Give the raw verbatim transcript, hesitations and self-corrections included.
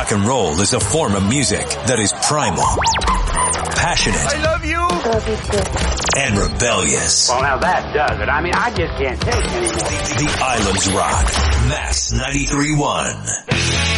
rock and roll is a form of music that is primal, passionate, I love you, Love you too. and rebellious. Well, now that does it. I mean, I just can't take anymore. The Islands Rock. Mass ninety-three point one.